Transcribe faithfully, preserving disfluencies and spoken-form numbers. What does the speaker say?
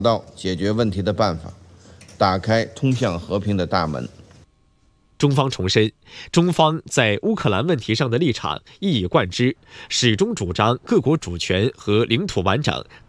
到解决问题的办法，打开通向和平的大门。 中方重申，中方在乌克兰问题上的立场一以贯之，始终主张各国主权和领土完整